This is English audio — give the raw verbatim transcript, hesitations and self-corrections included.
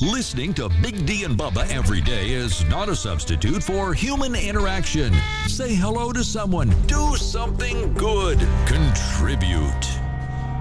Listening to Big D and Bubba every day is not a substitute for human interaction. Say hello to someone. Do something good. Contribute.